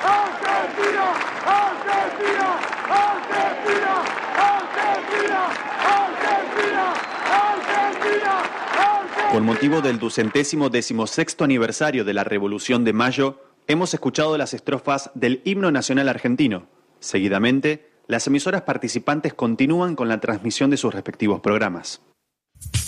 ¡Argentina! ¡Argentina! ¡Argentina! ¡Argentina! ¡Argentina! ¡Argentina! ¡Argentina! Con motivo del 216º aniversario de la Revolución de Mayo, hemos escuchado las estrofas del himno nacional argentino. Seguidamente, las emisoras participantes continúan con la transmisión de sus respectivos programas.